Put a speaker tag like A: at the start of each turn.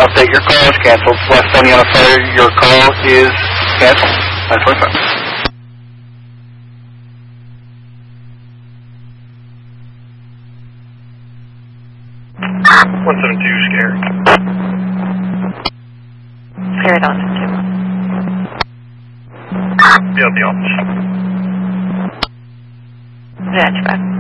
A: update, your call is canceled. West County on a fire, your call is canceled. 925.
B: Scared.
C: Scared on 2.
B: Be at the office.
C: Ranch back.